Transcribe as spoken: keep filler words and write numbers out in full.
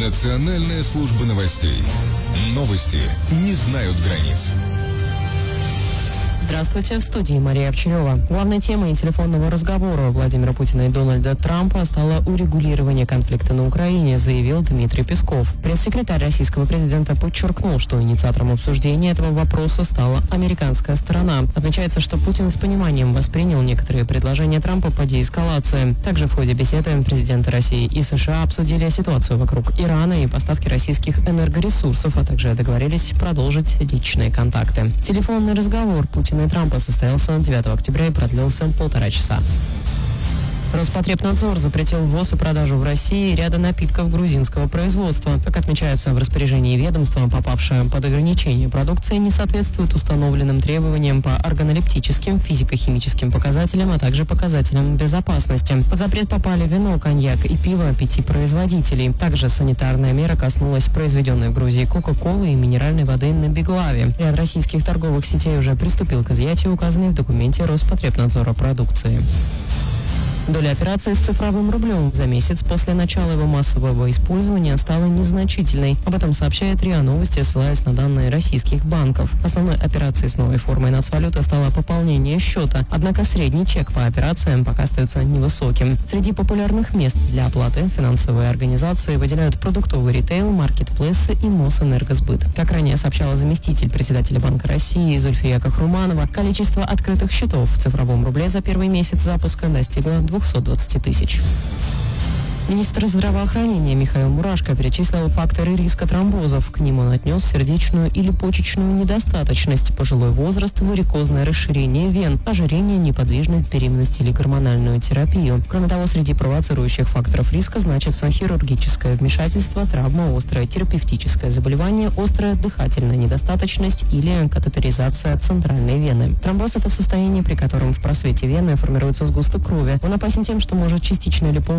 Национальная служба новостей. Новости не знают границ. Здравствуйте, в студии Мария Овчарева. Главной темой телефонного разговора Владимира Путина и Дональда Трампа стало урегулирование конфликта на Украине, заявил Дмитрий Песков. Пресс-секретарь российского президента подчеркнул, что инициатором обсуждения этого вопроса стала американская сторона. Отмечается, что Путин с пониманием воспринял некоторые предложения Трампа по деэскалации. Также в ходе беседы президенты России и США обсудили ситуацию вокруг Ирана и поставки российских энергоресурсов, а также договорились продолжить личные контакты. Телефонный разговор Путина и Трампа состоялся девятого октября и продлился полтора часа. Роспотребнадзор запретил ввоз и продажу в России ряда напитков грузинского производства. Как отмечается в распоряжении ведомства, попавшая под ограничение продукция не соответствует установленным требованиям по органолептическим, физико-химическим показателям, а также показателям безопасности. Под запрет попали вино, коньяк и пиво пяти производителей. Также санитарная мера коснулась произведенной в Грузии кока-колы и минеральной воды на Беглаве. Ряд российских торговых сетей уже приступил к изъятию указанной в документе Роспотребнадзора продукции. Доля операций с цифровым рублем за месяц после начала его массового использования стала незначительной. Об этом сообщает РИА Новости, ссылаясь на данные российских банков. Основной операцией с новой формой нацвалюты стало пополнение счета. Однако средний чек по операциям пока остается невысоким. Среди популярных мест для оплаты финансовые организации выделяют продуктовый ритейл, маркетплейсы и Мосэнергосбыт. Как ранее сообщала заместитель председателя Банка России Зульфия Кахруманова, количество открытых счетов в цифровом рубле за первый месяц запуска достигло двести двадцать тысяч. Министр здравоохранения Михаил Мурашко перечислил факторы риска тромбозов. К ним он отнес сердечную или почечную недостаточность, пожилой возраст, варикозное расширение вен, ожирение, неподвижность, беременность или гормональную терапию. Кроме того, среди провоцирующих факторов риска значатся хирургическое вмешательство, травма, острое терапевтическое заболевание, острая дыхательная недостаточность или катетеризация центральной вены. Тромбоз – это состояние, при котором в просвете вены формируется сгусток крови. Он опасен тем, что может частично или полностью